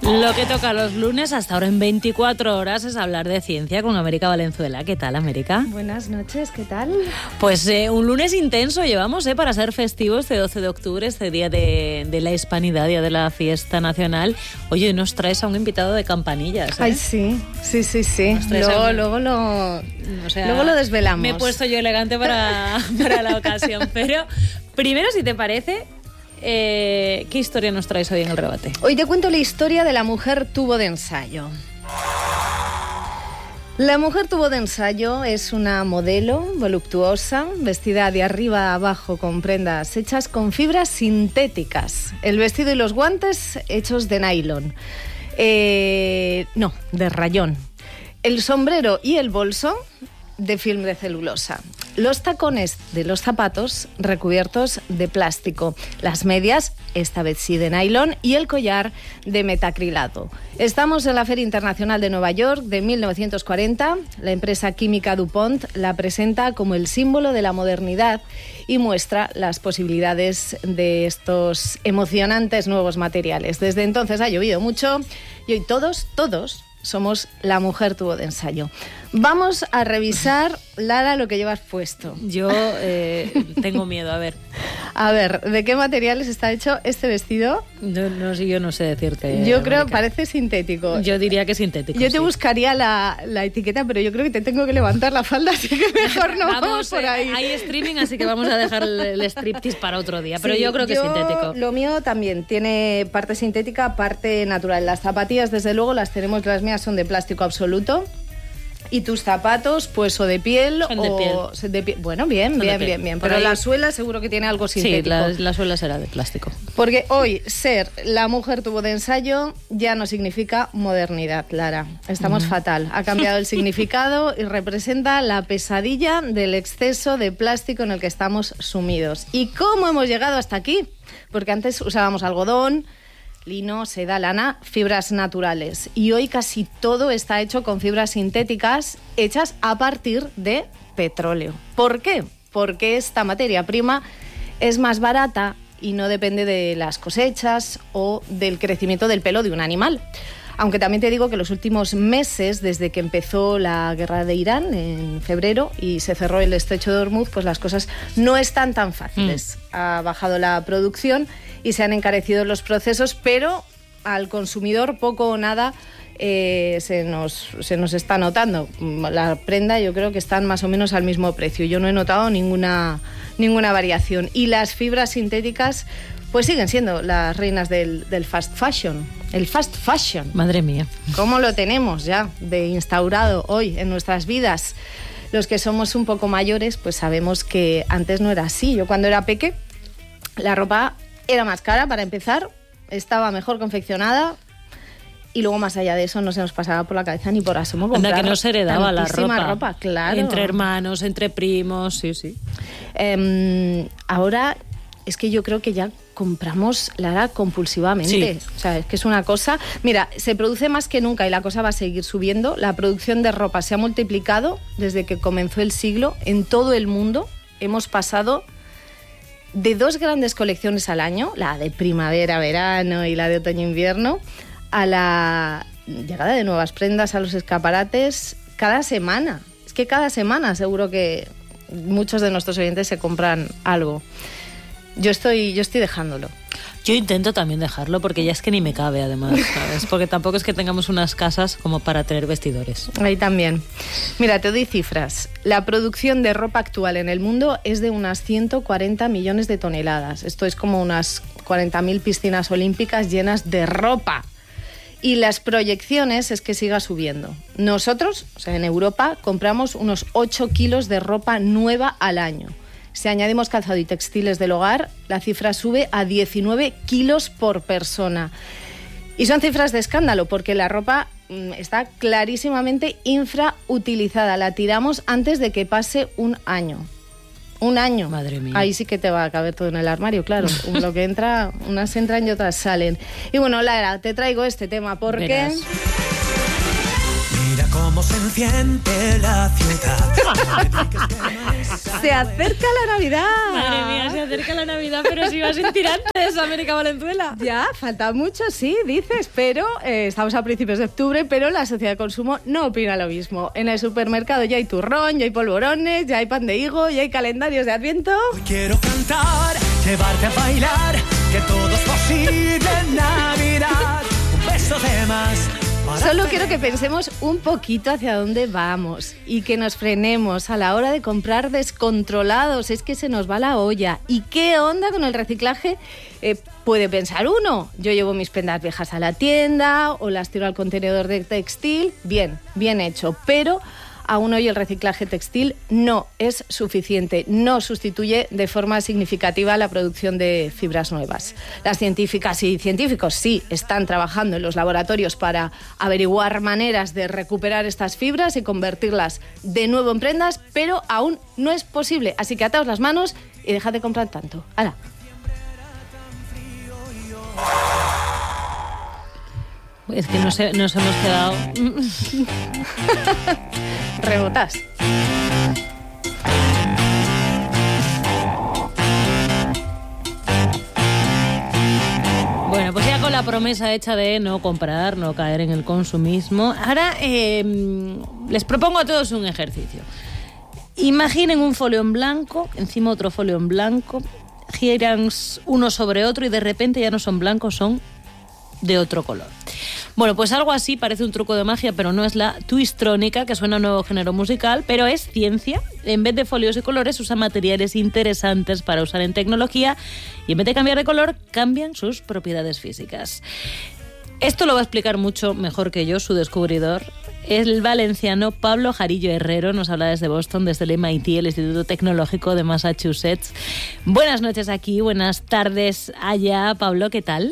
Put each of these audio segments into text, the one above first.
Lo que toca los lunes hasta ahora en 24 horas es hablar de ciencia con América Valenzuela. ¿Qué tal, América? Buenas noches, ¿qué tal? Pues un lunes intenso llevamos para ser festivos, este 12 de octubre, este día de la hispanidad, día de la fiesta nacional. Oye, nos traes a un invitado de campanillas, ¿eh? Ay, sí. Luego lo desvelamos. Me he puesto yo elegante para la ocasión, pero primero, si te parece... ¿qué historia nos traes hoy en el rebate? Hoy te cuento la historia de la mujer tubo de ensayo. La mujer tubo de ensayo es una modelo voluptuosa, vestida de arriba a abajo con prendas hechas con fibras sintéticas. El vestido y los guantes hechos de nylon. No, de rayón. El sombrero y el bolso de film de celulosa. Los tacones de los zapatos recubiertos de plástico. Las medias, esta vez sí de nylon, y el collar de metacrilato. Estamos en la Feria Internacional de Nueva York de 1940. La empresa química DuPont la presenta como el símbolo de la modernidad y muestra las posibilidades de estos emocionantes nuevos materiales. Desde entonces ha llovido mucho y hoy todos somos la mujer tubo de ensayo. Vamos a revisar, Lara, lo que llevas puesto. Yo tengo miedo, a ver. A ver, ¿de qué materiales está hecho este vestido? Yo no sé decirte. Yo creo que parece sintético. Yo diría que sintético. Yo te buscaría la etiqueta, pero yo creo que te tengo que levantar la falda, así que mejor no vamos por ahí. Hay streaming, así que vamos a dejar el striptease para otro día, pero sí, yo creo que es sintético. Lo mío también tiene parte sintética, parte natural. Las zapatillas, desde luego, las tenemos, las mías son de plástico absoluto. Y tus zapatos, pues, o de piel o... de piel. Bueno, bien. Pero ahí... la suela seguro que tiene algo sintético. Sí, la suela será de plástico. Porque hoy ser la mujer tubo de ensayo ya no significa modernidad, Lara. Estamos fatal. Ha cambiado el significado y representa la pesadilla del exceso de plástico en el que estamos sumidos. ¿Y cómo hemos llegado hasta aquí? Porque antes usábamos algodón, lino, seda, lana, fibras naturales. Y hoy casi todo está hecho con fibras sintéticas hechas a partir de petróleo. ¿Por qué? Porque esta materia prima es más barata y no depende de las cosechas o del crecimiento del pelo de un animal. Aunque también te digo que los últimos meses, desde que empezó la guerra de Irán en febrero y se cerró el estrecho de Hormuz, pues las cosas no están tan fáciles. Ha bajado la producción y se han encarecido los procesos, pero al consumidor poco o nada se nos está notando. La prenda yo creo que están más o menos al mismo precio. Yo no he notado ninguna variación. Y las fibras sintéticas pues siguen siendo las reinas del fast fashion. El fast fashion. Madre mía. ¿Cómo lo tenemos ya de instaurado hoy en nuestras vidas? Los que somos un poco mayores, pues sabemos que antes no era así. Yo cuando era peque, la ropa era más cara para empezar, estaba mejor confeccionada y luego más allá de eso no se nos pasaba por la cabeza ni por asomo comprar. Anda, que no se heredaba la ropa. Claro. Entre hermanos, entre primos, sí. Ahora es que yo creo que ya compramos, Lara, compulsivamente. Sí. O sea, es que es una cosa... Mira, se produce más que nunca y la cosa va a seguir subiendo. La producción de ropa se ha multiplicado desde que comenzó el siglo. En todo el mundo hemos pasado de 2 grandes colecciones al año, la de primavera-verano y la de otoño-invierno, a la llegada de nuevas prendas a los escaparates cada semana. Es que cada semana seguro que muchos de nuestros oyentes se compran algo. Yo estoy dejándolo. Yo intento también dejarlo porque ya es que ni me cabe, además, ¿sabes? Porque tampoco es que tengamos unas casas como para tener vestidores. Ahí también. Mira, te doy cifras. La producción de ropa actual en el mundo es de unas 140 millones de toneladas. Esto es como unas 40.000 piscinas olímpicas llenas de ropa. Y las proyecciones es que siga subiendo. Nosotros, o sea, en Europa, compramos unos 8 kilos de ropa nueva al año. Si añadimos calzado y textiles del hogar, la cifra sube a 19 kilos por persona. Y son cifras de escándalo, porque la ropa está clarísimamente infrautilizada. La tiramos antes de que pase un año. Un año. Madre mía. Ahí sí que te va a caber todo en el armario, claro. Lo que entra, unas entran y otras salen. Y bueno, Lara, te traigo este tema porque... Mira cómo se enciende la ciudad. Se acerca la Navidad. Madre mía, se acerca la Navidad, pero si vas sin tirantes, América Valenzuela. Ya, falta mucho, sí, dices, pero estamos a principios de octubre, pero la sociedad de consumo no opina lo mismo. En el supermercado ya hay turrón, ya hay polvorones, ya hay pan de higo, ya hay calendarios de Adviento. Hoy quiero cantar, llevarte a bailar, que todo es posible en Navidad. Un beso de más. Solo quiero que pensemos un poquito hacia dónde vamos y que nos frenemos a la hora de comprar descontrolados. Es que se nos va la olla. ¿Y qué onda con el reciclaje? Puede pensar uno. Yo llevo mis prendas viejas a la tienda o las tiro al contenedor de textil. Bien hecho. Pero aún hoy el reciclaje textil no es suficiente, no sustituye de forma significativa la producción de fibras nuevas. Las científicas y científicos sí están trabajando en los laboratorios para averiguar maneras de recuperar estas fibras y convertirlas de nuevo en prendas, pero aún no es posible. Así que ataos las manos y dejad de comprar tanto. ¡Hala! Es que nos hemos quedado... Rebotas. Bueno, pues ya con la promesa hecha de no comprar, no caer en el consumismo, ahora les propongo a todos un ejercicio. Imaginen un folio en blanco, encima otro folio en blanco, giran uno sobre otro y de repente ya no son blancos, son de otro color. Bueno, pues algo así parece un truco de magia, pero no es la twistrónica, que suena a un nuevo género musical, pero es ciencia. En vez de folios y colores, usa materiales interesantes para usar en tecnología y en vez de cambiar de color, cambian sus propiedades físicas. Esto lo va a explicar mucho mejor que yo, su descubridor. El valenciano Pablo Jarillo Herrero nos habla desde Boston, desde el MIT, el Instituto Tecnológico de Massachusetts. Buenas noches aquí, buenas tardes allá. Pablo, ¿qué tal?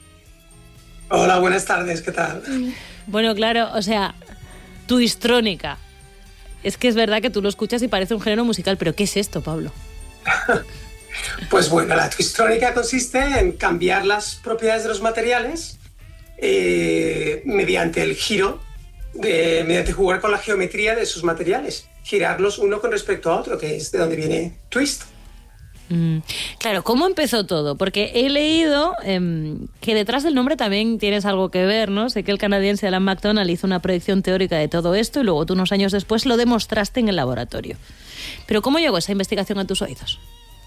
Hola, buenas tardes, ¿qué tal? Bueno, claro, o sea, twistrónica. Es que es verdad que tú lo escuchas y parece un género musical, pero ¿qué es esto, Pablo? Pues bueno, la twistrónica consiste en cambiar las propiedades de los materiales mediante el giro, mediante jugar con la geometría de sus materiales, girarlos uno con respecto a otro, que es de donde viene twist. Claro, ¿cómo empezó todo? Porque he leído que detrás del nombre también tienes algo que ver, ¿no? Sé que el canadiense Alan McDonald hizo una predicción teórica de todo esto y luego tú unos años después lo demostraste en el laboratorio. Pero ¿cómo llegó esa investigación a tus oídos?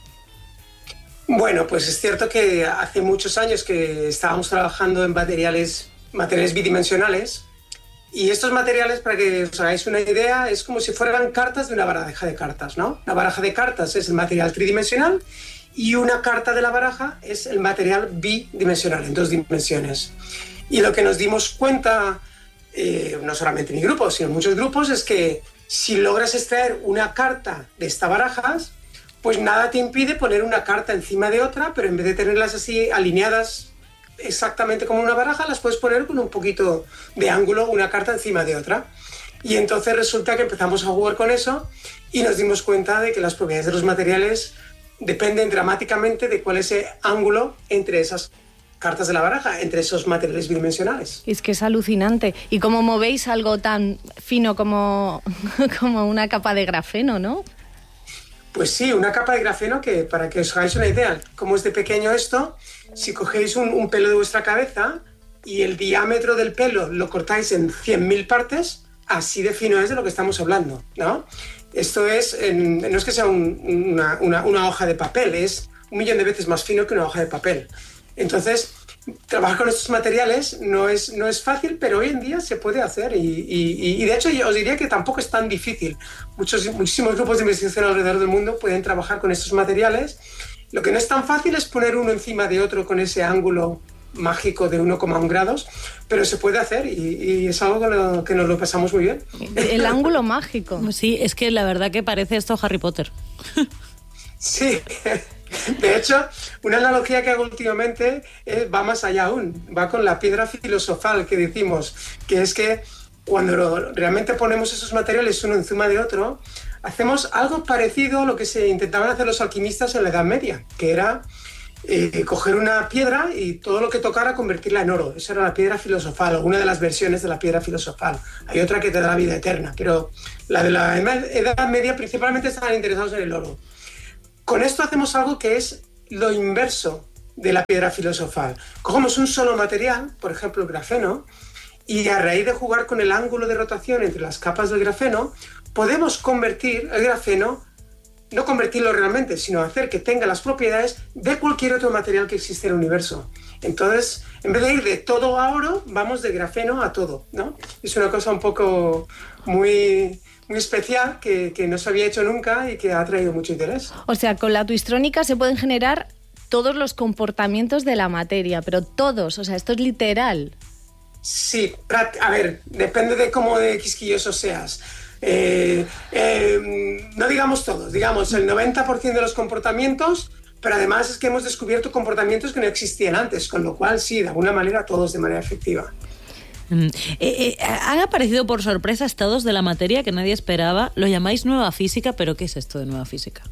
Bueno, pues es cierto que hace muchos años que estábamos trabajando en materiales bidimensionales. Y estos materiales, para que os hagáis una idea, es como si fueran cartas de una baraja de cartas, ¿no? La baraja de cartas es el material tridimensional y una carta de la baraja es el material bidimensional, en 2 dimensiones. Y lo que nos dimos cuenta, no solamente en mi grupo, sino en muchos grupos, es que si logras extraer una carta de estas barajas, pues nada te impide poner una carta encima de otra, pero en vez de tenerlas así alineadas exactamente como una baraja, las puedes poner con un poquito de ángulo, una carta encima de otra. Y entonces resulta que empezamos a jugar con eso y nos dimos cuenta de que las propiedades de los materiales dependen dramáticamente de cuál es el ángulo entre esas cartas de la baraja, entre esos materiales bidimensionales. Es que es alucinante. ¿Y cómo movéis algo tan fino como una capa de grafeno, no? Pues sí, una capa de grafeno que, para que os hagáis una idea, cómo es de pequeño esto, si cogéis un pelo de vuestra cabeza y el diámetro del pelo lo cortáis en 100.000 partes, así de fino es de lo que estamos hablando, ¿no? Esto es, no es que sea una hoja de papel, es 1.000.000 de veces más fino que una hoja de papel. Entonces, trabajar con estos materiales no es fácil, pero hoy en día se puede hacer y de hecho yo os diría que tampoco es tan difícil. Muchísimos grupos de investigación alrededor del mundo pueden trabajar con estos materiales. Lo que no es tan fácil es poner uno encima de otro con ese ángulo mágico de 1,1 grados, pero se puede hacer y es algo que nos lo pasamos muy bien. El ángulo mágico. Sí, es que la verdad que parece esto Harry Potter. Sí, de hecho, una analogía que hago últimamente va más allá aún, va con la piedra filosofal que decimos, que es que cuando realmente ponemos esos materiales uno encima de otro, hacemos algo parecido a lo que se intentaban hacer los alquimistas en la Edad Media, que era coger una piedra y todo lo que tocara convertirla en oro. Esa era la piedra filosofal, o una de las versiones de la piedra filosofal. Hay otra que te da la vida eterna, pero la de la Edad Media principalmente estaban interesados en el oro. Con esto hacemos algo que es lo inverso de la piedra filosofal. Cogemos un solo material, por ejemplo el grafeno, y a raíz de jugar con el ángulo de rotación entre las capas del grafeno, podemos convertir el grafeno, no convertirlo realmente, sino hacer que tenga las propiedades de cualquier otro material que existe en el universo. Entonces, en vez de ir de todo a oro, vamos de grafeno a todo, ¿no? Es una cosa un poco muy especial que no se había hecho nunca y que ha traído mucho interés. O sea, con la twistrónica se pueden generar todos los comportamientos de la materia, pero todos, o sea, esto es literal. Sí, a ver, depende de cómo de quisquilloso seas. No digamos todos, digamos el 90% de los comportamientos, pero además es que hemos descubierto comportamientos que no existían antes, con lo cual sí, de alguna manera todos de manera efectiva. Han aparecido por sorpresa estados de la materia que nadie esperaba. Lo llamáis nueva física, pero ¿qué es esto de nueva física?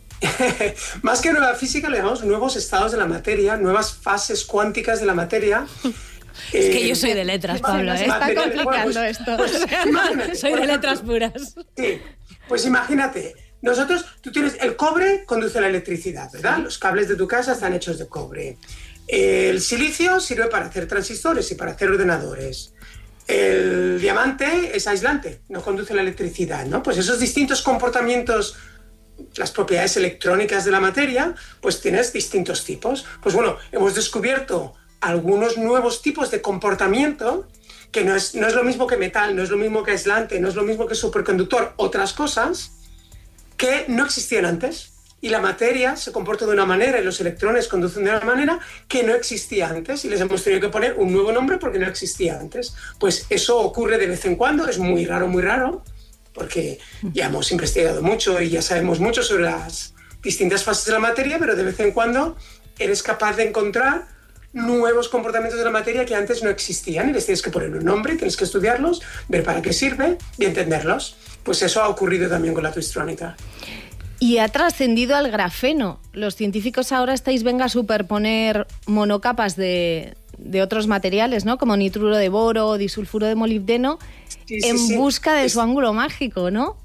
Más que nueva física, le llamamos nuevos estados de la materia, nuevas fases cuánticas de la materia. Es que yo soy de letras, Pablo. Está complicando esto. Soy de letras puras. Sí, pues imagínate. Tú tienes el cobre, conduce la electricidad, ¿verdad? Los cables de tu casa están hechos de cobre. El silicio sirve para hacer transistores y para hacer ordenadores. El diamante es aislante, no conduce la electricidad, ¿no? Pues esos distintos comportamientos, las propiedades electrónicas de la materia, pues tienes distintos tipos. Pues bueno, hemos descubierto algunos nuevos tipos de comportamiento que no es lo mismo que metal, no es lo mismo que aislante, no es lo mismo que superconductor, otras cosas que no existían antes. Y la materia se comporta de una manera y los electrones conducen de una manera que no existía antes y les hemos tenido que poner un nuevo nombre porque no existía antes. Pues eso ocurre de vez en cuando, es muy raro, porque ya hemos investigado mucho y ya sabemos mucho sobre las distintas fases de la materia, pero de vez en cuando eres capaz de encontrar nuevos comportamientos de la materia que antes no existían y les tienes que poner un nombre, tienes que estudiarlos, ver para qué sirve y entenderlos. Pues eso ha ocurrido también con la twistrónica. Y ha trascendido al grafeno. Los científicos ahora estáis a superponer monocapas de otros materiales, ¿no? Como nitruro de boro, disulfuro de molibdeno, en busca de su ángulo mágico, ¿no?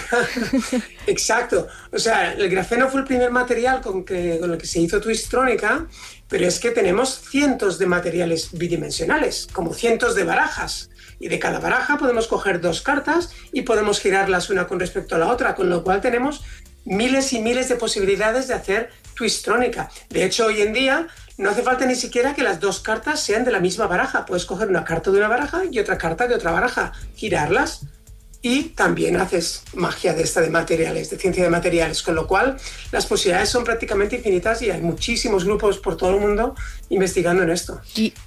Exacto. O sea, el grafeno fue el primer material con el que se hizo twistrónica, pero es que tenemos cientos de materiales bidimensionales, como cientos de barajas. Y de cada baraja podemos coger 2 cartas y podemos girarlas una con respecto a la otra, con lo cual tenemos miles y miles de posibilidades de hacer twistrónica. De hecho, hoy en día no hace falta ni siquiera que las 2 cartas sean de la misma baraja. Puedes coger una carta de una baraja y otra carta de otra baraja, girarlas y también haces magia de materiales, de ciencia de materiales, con lo cual las posibilidades son prácticamente infinitas y hay muchísimos grupos por todo el mundo investigando en esto.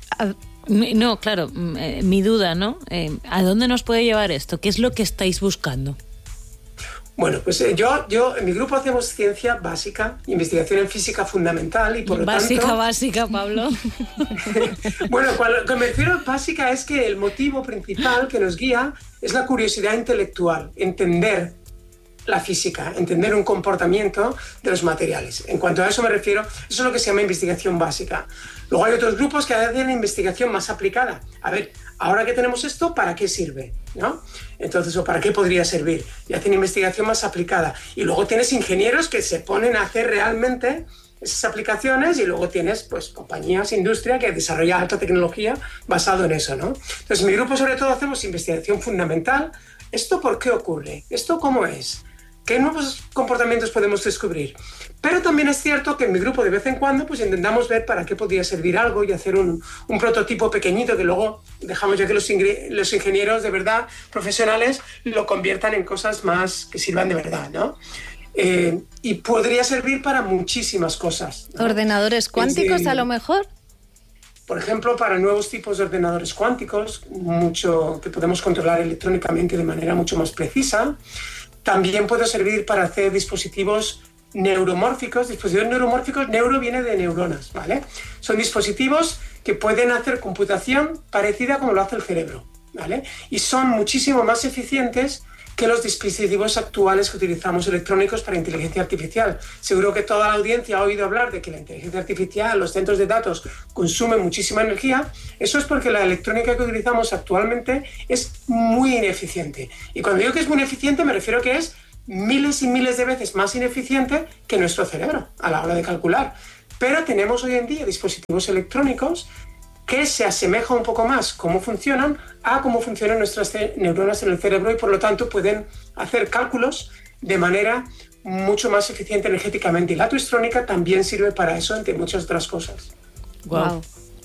No, claro, mi duda, ¿no? ¿A dónde nos puede llevar esto? ¿Qué es lo que estáis buscando? Bueno, pues yo en mi grupo hacemos ciencia básica, investigación en física fundamental y por lo tanto... Básica, Pablo. Bueno, cuando me refiero a básica es que el motivo principal que nos guía es la curiosidad intelectual, entender la física, entender un comportamiento de los materiales. En cuanto a eso me refiero, eso es lo que se llama investigación básica. Luego hay otros grupos que hacen investigación más aplicada. A ver, ahora que tenemos esto, ¿para qué sirve? ¿No? Entonces, ¿o para qué podría servir? Y hacen investigación más aplicada. Y luego tienes ingenieros que se ponen a hacer realmente esas aplicaciones y luego tienes pues compañías, industria que desarrolla alta tecnología basado en eso, ¿no? Entonces, en mi grupo sobre todo hacemos investigación fundamental. ¿Esto por qué ocurre? ¿Esto cómo es? ¿Qué nuevos comportamientos podemos descubrir? Pero también es cierto que en mi grupo de vez en cuando pues intentamos ver para qué podría servir algo y hacer un prototipo pequeñito que luego dejamos ya que los ingenieros de verdad profesionales lo conviertan en cosas más que sirvan de verdad, ¿no? Y podría servir para muchísimas cosas, ¿no? ¿Ordenadores cuánticos a lo mejor? Por ejemplo, para nuevos tipos de ordenadores cuánticos, que podemos controlar electrónicamente de manera mucho más precisa. También puede servir para hacer dispositivos neuromórficos. Dispositivos neuromórficos, neuro viene de neuronas, ¿vale? Son dispositivos que pueden hacer computación parecida como lo hace el cerebro, ¿vale? Y son muchísimo más eficientes que los dispositivos actuales que utilizamos electrónicos para inteligencia artificial. Seguro que toda la audiencia ha oído hablar de que la inteligencia artificial, los centros de datos consumen muchísima energía. Eso es porque la electrónica que utilizamos actualmente es muy ineficiente. Y cuando digo que es muy ineficiente me refiero a que es miles y miles de veces más ineficiente que nuestro cerebro a la hora de calcular. Pero tenemos hoy en día dispositivos electrónicos que se asemejan un poco más cómo funcionan a cómo funcionan nuestras neuronas en el cerebro y por lo tanto pueden hacer cálculos de manera mucho más eficiente energéticamente. Y la twistrónica también sirve para eso, entre muchas otras cosas. Wow.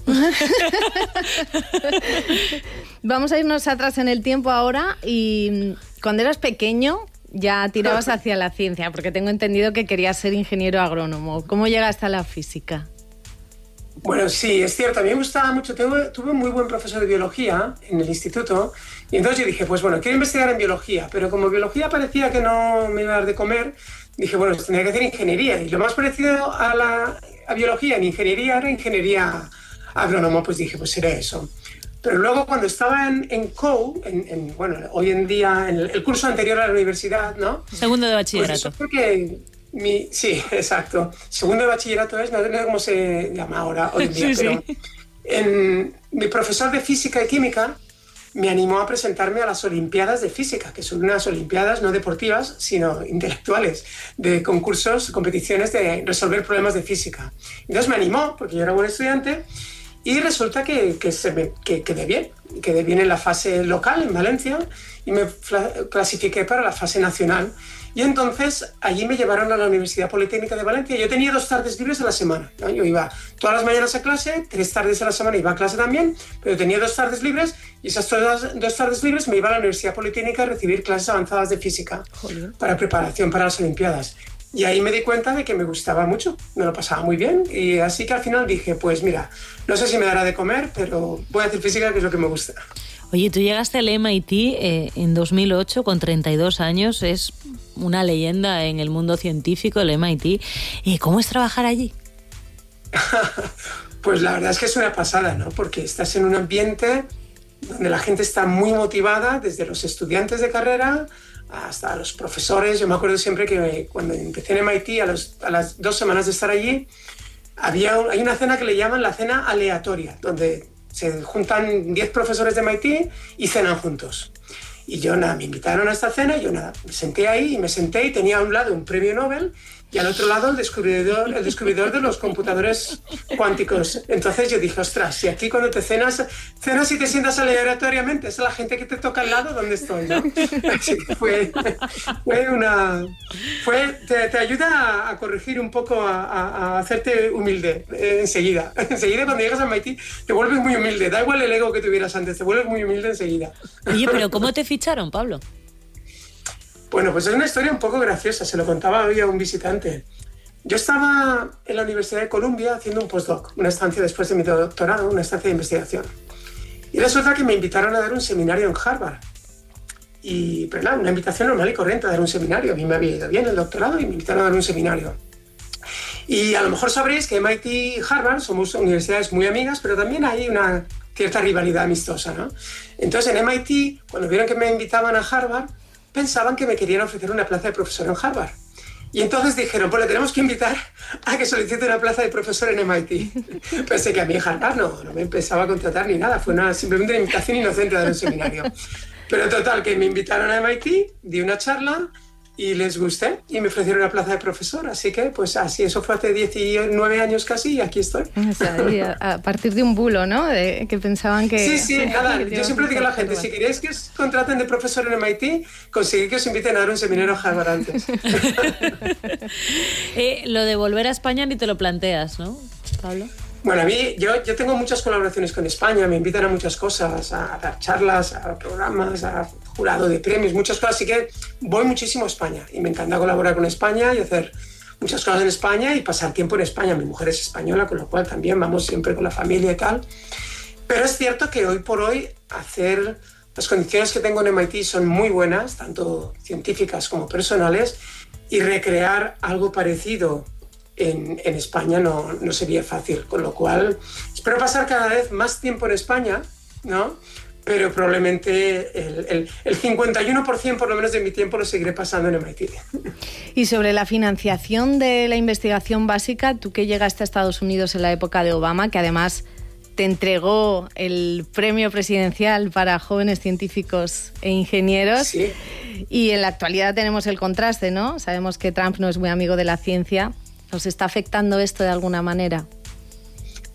Vamos a irnos atrás en el tiempo ahora y cuando eras pequeño ya tirabas hacia la ciencia, porque tengo entendido que querías ser ingeniero agrónomo. ¿Cómo llegaste a la física? Bueno, sí, es cierto. A mí me gustaba mucho. Tuve un muy buen profesor de biología en el instituto y entonces yo dije, pues bueno, quiero investigar en biología, pero como biología parecía que no me iba a dar de comer, dije, bueno, tendría que hacer ingeniería. Y lo más parecido a biología en ingeniería era ingeniería agrónomo, pues dije, pues seré eso. Pero luego cuando estaba en COU, bueno, hoy en día, en el curso anterior a la universidad, ¿no? Segundo de bachillerato. Pues eso fue que... Sí, exacto. Segundo de bachillerato no sé cómo se llama ahora hoy en día, sí, pero mi profesor de física y química me animó a presentarme a las Olimpiadas de Física, que son unas Olimpiadas no deportivas, sino intelectuales, de concursos, competiciones de resolver problemas de física. Entonces me animó, porque yo era buen estudiante, y resulta que quedé bien en la fase local, en Valencia, y me clasifiqué para la fase nacional. Y entonces allí me llevaron a la Universidad Politécnica de Valencia. Yo tenía 2 tardes libres a la semana, ¿no? Yo iba todas las mañanas a clase, 3 tardes a la semana iba a clase también, pero tenía 2 tardes libres y esas 2 tardes libres me iba a la Universidad Politécnica a recibir clases avanzadas de física para preparación para las Olimpiadas. Y ahí me di cuenta de que me gustaba mucho, me lo pasaba muy bien. Y así que al final dije, pues mira, no sé si me dará de comer, pero voy a hacer física, que es lo que me gusta. Oye, tú llegaste al MIT en 2008 con 32 años, es una leyenda en el mundo científico, el MIT. ¿Cómo es trabajar allí? Pues la verdad es que es una pasada, ¿no? Porque estás en un ambiente donde la gente está muy motivada, desde los estudiantes de carrera hasta los profesores. Yo me acuerdo siempre que cuando empecé en MIT, a las 2 semanas de estar allí, hay una cena que le llaman la cena aleatoria, donde se juntan 10 profesores de MIT y cenan juntos. Y yo me invitaron a esta cena y yo me senté ahí y tenía a un lado un premio Nobel y al otro lado el descubridor de los computadores cuánticos. Entonces yo dije, ostras, si aquí cuando te cenas y te sientas aleatoriamente, es la gente que te toca al lado donde estoy, ¿no? Así que te ayuda a corregir un poco, a hacerte humilde enseguida. Enseguida cuando llegas a MIT te vuelves muy humilde, da igual el ego que tuvieras antes, te vuelves muy humilde enseguida. Oye, pero ¿cómo te ficharon, Pablo? Bueno, pues es una historia un poco graciosa, se lo contaba hoy a un visitante. Yo estaba en la Universidad de Columbia haciendo un postdoc, una estancia después de mi doctorado, una estancia de investigación. Y resulta que me invitaron a dar un seminario en Harvard. Pero nada, una invitación normal y corriente a dar un seminario. A mí me había ido bien el doctorado y me invitaron a dar un seminario. Y a lo mejor sabréis que MIT y Harvard somos universidades muy amigas, pero también hay una cierta rivalidad amistosa, ¿no? Entonces en MIT, cuando vieron que me invitaban a Harvard, pensaban que me querían ofrecer una plaza de profesor en Harvard. Y entonces dijeron, pues le tenemos que invitar a que solicite una plaza de profesor en MIT. Pensé que a mí Harvard no me empezaba a contratar ni nada, fue simplemente una invitación inocente a dar un seminario. Pero total, que me invitaron a MIT, di una charla y les gusté y me ofrecieron una plaza de profesor. Así que, pues así, eso fue hace 19 años casi y aquí estoy. O sea, a partir de un bulo, ¿no? Que pensaban que... Sí, nada. Yo siempre digo a la gente, si queréis que os contraten de profesor en MIT, conseguid que os inviten a dar un seminario a Harvard antes. Lo de volver a España ni te lo planteas, ¿no, Pablo? Bueno, a mí, yo tengo muchas colaboraciones con España, me invitan a muchas cosas, a dar charlas, a programas, a jurado de premios, muchas cosas, así que voy muchísimo a España y me encanta colaborar con España y hacer muchas cosas en España y pasar tiempo en España. Mi mujer es española, con lo cual también vamos siempre con la familia y tal. Pero es cierto que hoy por hoy las condiciones que tengo en MIT son muy buenas, tanto científicas como personales, y recrear algo parecido en España no sería fácil, con lo cual espero pasar cada vez más tiempo en España, ¿no? pero probablemente el 51% por lo menos de mi tiempo lo seguiré pasando en MIT. Y sobre la financiación de la investigación básica, tú que llegaste a Estados Unidos en la época de Obama, que además te entregó el premio presidencial para jóvenes científicos e ingenieros, Sí. Y en la actualidad tenemos el contraste, ¿no? Sabemos que Trump no es muy amigo de la ciencia. ¿Os está afectando esto de alguna manera?